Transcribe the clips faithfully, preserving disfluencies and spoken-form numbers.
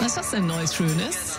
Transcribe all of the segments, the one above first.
Was ist das denn Neues Schönes?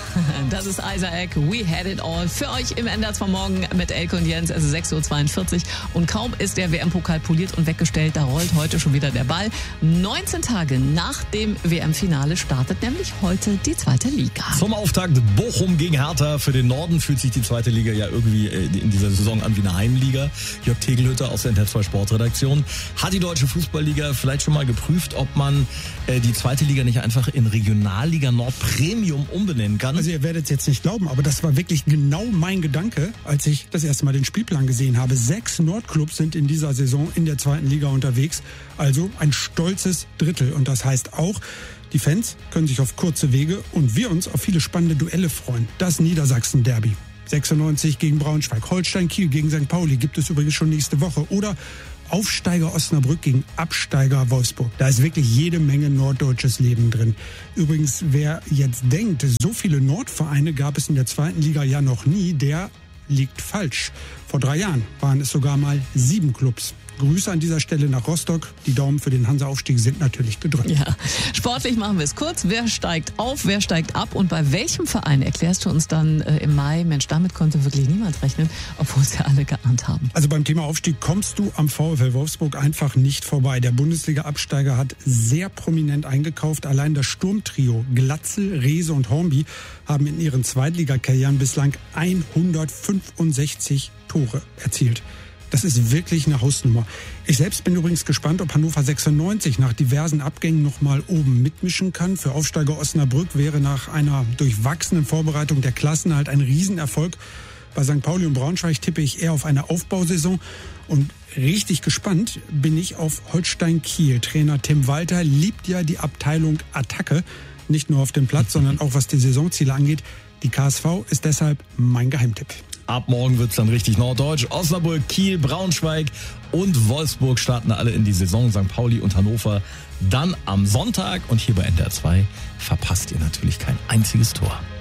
Das ist Isaac, We Had It All. Für euch im N D R zwei Morgen mit Elke und Jens. Es ist sechs Uhr zweiundvierzig und kaum ist der W M-Pokal poliert und weggestellt, da rollt heute schon wieder der Ball. neunzehn Tage nach dem W M-Finale startet nämlich heute die zweite Liga. Zum Auftakt Bochum gegen Hertha. Für den Norden fühlt sich die zweite Liga ja irgendwie in dieser Saison an wie eine Heimliga. Jörg Tegelhütter aus der N D R zwei Sportredaktion. Hat die Deutsche Fußballliga vielleicht schon mal geprüft, ob man die zweite Liga nicht einfach in Regionalliga Nord Premium umbenennen kann? Also ihr werdet es jetzt nicht glauben, aber das war wirklich genau mein Gedanke, als ich das erste Mal den Spielplan gesehen habe. Sechs Nordclubs sind in dieser Saison in der zweiten Liga unterwegs, also ein stolzes Drittel. Und das heißt auch, die Fans können sich auf kurze Wege und wir uns auf viele spannende Duelle freuen. Das Niedersachsen-Derby. sechsundneunzig gegen Braunschweig, Holstein Kiel gegen Sankt Pauli gibt es übrigens schon nächste Woche. Oder Aufsteiger Osnabrück gegen Absteiger Wolfsburg. Da ist wirklich jede Menge norddeutsches Leben drin. Übrigens, wer jetzt denkt, so viele Nordvereine gab es in der zweiten Liga ja noch nie, der liegt falsch. Vor drei Jahren waren es sogar mal sieben Clubs. Grüße an dieser Stelle nach Rostock. Die Daumen für den Hansa-Aufstieg sind natürlich gedrückt. Ja, sportlich machen wir es kurz. Wer steigt auf, wer steigt ab und bei welchem Verein erklärst du uns dann äh, im Mai? Mensch, damit konnte wirklich niemand rechnen, obwohl es ja alle geahnt haben. Also beim Thema Aufstieg kommst du am VfL Wolfsburg einfach nicht vorbei. Der Bundesliga-Absteiger hat sehr prominent eingekauft. Allein das Sturmtrio Glatzel, Rehse und Hornby haben in ihren Zweitligakarrieren bislang hundertfünfundsechzig Tore erzielt. Das ist wirklich eine Hausnummer. Ich selbst bin übrigens gespannt, ob Hannover sechsundneunzig nach diversen Abgängen noch mal oben mitmischen kann. Für Aufsteiger Osnabrück wäre nach einer durchwachsenen Vorbereitung der Klassenerhalt ein Riesenerfolg. Bei Sankt Pauli und Braunschweig tippe ich eher auf eine Aufbausaison. Und richtig gespannt bin ich auf Holstein Kiel. Trainer Tim Walter liebt ja die Abteilung Attacke. Nicht nur auf dem Platz, sondern auch was die Saisonziele angeht. Die K S V ist deshalb mein Geheimtipp. Ab morgen wird's dann richtig norddeutsch. Osnabrück, Kiel, Braunschweig und Wolfsburg starten alle in die Saison. Sankt Pauli und Hannover dann am Sonntag. Und hier bei N D R zwei verpasst ihr natürlich kein einziges Tor.